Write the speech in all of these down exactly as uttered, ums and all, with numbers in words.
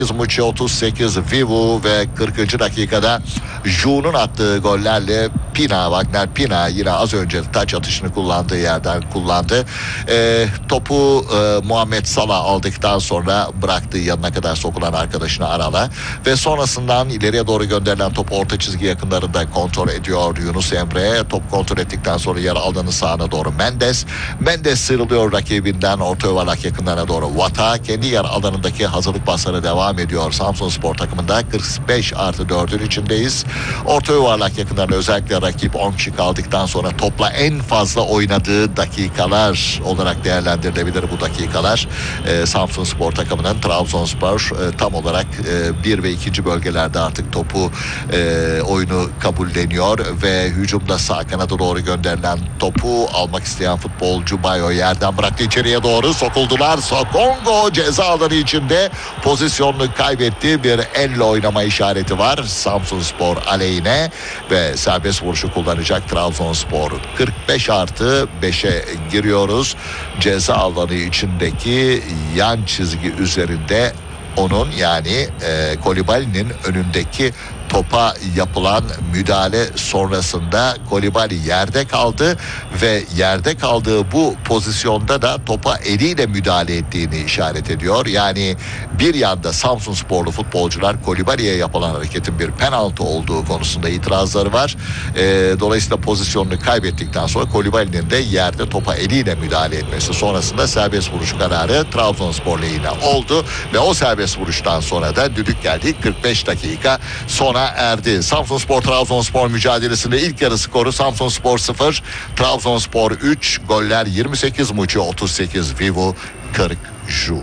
Muçi otuz sekiz, Vivu ve kırkıncı dakikada Ju'nun attığı gollerle Pina, Wagner Pina yine az önce taç atışını kullandığı yerden kullandı. E, topu e, Muhammed Salah aldıktan sonra bıraktığı yanına kadar sokulan arkadaşını Aral'a ve sonrasından ileriye doğru gönderilen topu orta çizgi yakınlarında kontrol ediyor Yunus Emre. Top kontrol ettikten sonra yer aldığını sağına doğru Mendes. Mendes sıyrılıyor rakibinden, orta yuvarlak yakınlarına doğru Vata. Kendi yer alanındaki hazırlık pasları devam ediyor. Samsunspor takımında kırk beş artı dördün içindeyiz. Orta yuvarlak yakınlarına özellikle rakip on kişi kaldıktan sonra topla en fazla oynadığı dakikalar olarak değerlendirilebilir bu dakikalar. Ee, Samsunspor takımının Trabzonspor e, tam olarak e, bir ve ikinci bölgelerde artık topu e, oyunu kabulleniyor ve hücumda sağ kanada doğru gönderilen topu almak isteyen futbolcu Bayo yerden bıraktı, içeriye doğru sokuldular. Sokongo ceza alanı içinde pozisyonunu kaybetti. Bir elle oynama işareti var Samsunspor aleyhine ve serbest vuruşu kullanacak Trabzonspor. kırk beş artı beşe giriyoruz. Ceza alanı içindeki yan çizgi üzerinde onun yani e, Kolibali'nin önündeki topa yapılan müdahale sonrasında Kolibali yerde kaldı ve yerde kaldığı bu pozisyonda da topa eliyle müdahale ettiğini işaret ediyor. Yani bir yanda Samsunsporlu futbolcular Kolibali'ye yapılan hareketin bir penaltı olduğu konusunda itirazları var. E, dolayısıyla pozisyonunu kaybettikten sonra Kolibali'nin de yerde topa eliyle müdahale etmesi sonrasında serbest vuruş kararı Trabzonspor lehine oldu ve o serbest vuruştan sonra da düdük geldi. kırk beş dakika sona erdi. Samsunspor Trabzonspor mücadelesinde ilk yarı skoru Samsunspor sıfır, Trabzonspor üç, goller yirmi sekiz Muçi otuz sekiz, Vivu kırk Ju.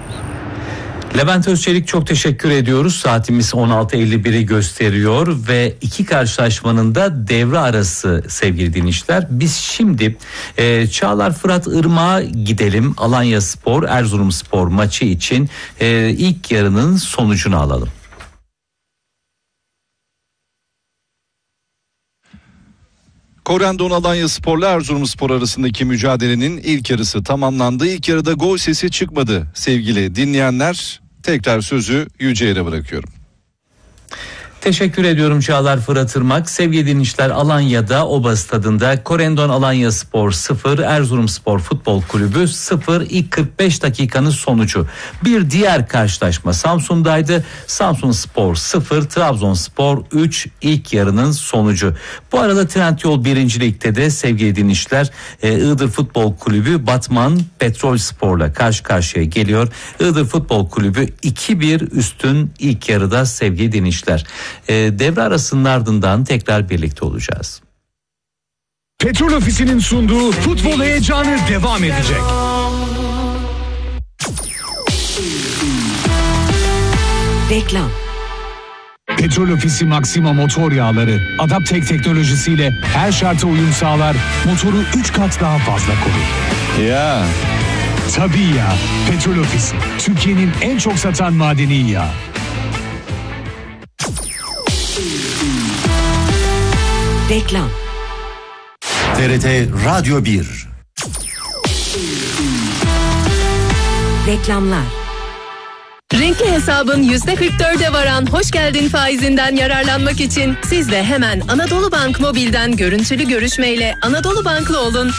Levent Özçelik çok teşekkür ediyoruz. Saatimiz on altı elli biri gösteriyor ve iki karşılaşmanın da devre arası sevgili dinleyiciler. Biz şimdi e, Çağlar Fırat Irmak'a gidelim. Alanyaspor Erzurumspor maçı için e, ilk yarının sonucunu alalım. Korendon Alanyaspor'la Erzurumspor arasındaki mücadelenin ilk yarısı tamamlandı. İlk yarıda gol sesi çıkmadı sevgili dinleyenler. Tekrar sözü Yüce'ye bırakıyorum. Teşekkür ediyorum Çağlar Fırat Irmak. Sevgili dinleyiciler, Alanya'da Oba Stadı'nda Korendon Alanyaspor sıfır, Erzurumspor Futbol Kulübü sıfır, ilk kırk beş dakikanın sonucu. Bir diğer karşılaşma Samsun'daydı. Samsunspor sıfır, Trabzonspor üç, ilk yarının sonucu. Bu arada Trendyol birinci Lig'de de sevgili dinleyiciler Iğdır Futbol Kulübü Batman Petrolspor'la karşı karşıya geliyor. Iğdır Futbol Kulübü iki bir üstün ilk yarıda sevgili dinleyiciler. Devre arasının ardından tekrar birlikte olacağız. Petrol Ofisi'nin sunduğu futbol heyecanı devam edecek. Reklam. Petrol Ofisi Maxima motor yağları Adaptek teknolojisiyle her şarta uyum sağlar, motoru üç kat daha fazla korur. Ya. Tabii ya. Petrol Ofisi Türkiye'nin en çok satan madeni yağı. Reklam. T R T Radyo bir. Reklamlar. Renkli hesabın yüzde kırk dörde varan hoş geldin faizinden yararlanmak için siz de hemen Anadolu Bank Mobil'den görüntülü görüşmeyle Anadolu Banklı olun.